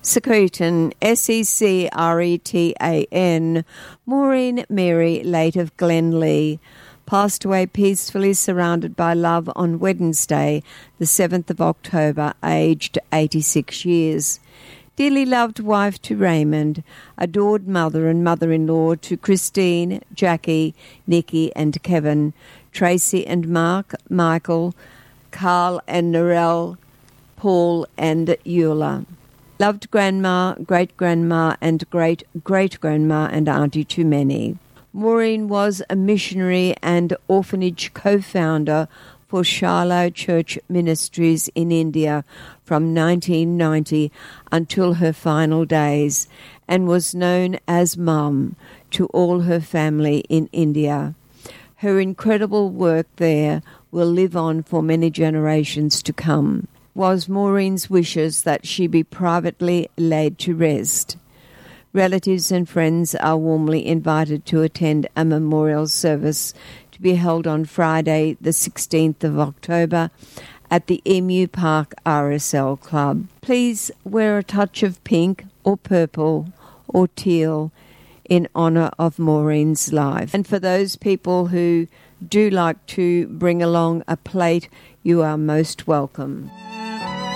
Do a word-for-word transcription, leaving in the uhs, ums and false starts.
Secretan, S E C R E T A N, Maureen Mary, late of Glenlee, passed away peacefully surrounded by love on Wednesday, the seventh of October, aged eighty-six years. Dearly loved wife to Raymond, adored mother and mother-in-law to Christine, Jackie, Nikki and Kevin, Tracy and Mark, Michael, Carl and Narelle, Paul and Eula. Loved grandma, great-grandma and great-great-grandma and auntie to many. Maureen was a missionary and orphanage co-founder for Shiloh Church Ministries in India from nineteen ninety until her final days, and was known as Mum to all her family in India. Her incredible work there will live on for many generations to come. Was Maureen's wishes that she be privately laid to rest. Relatives and friends are warmly invited to attend a memorial service to be held on Friday, the sixteenth of October, at the Emu Park R S L Club. Please wear a touch of pink or purple or teal in honour of Maureen's life. And for those people who do like to bring along a plate, you are most welcome.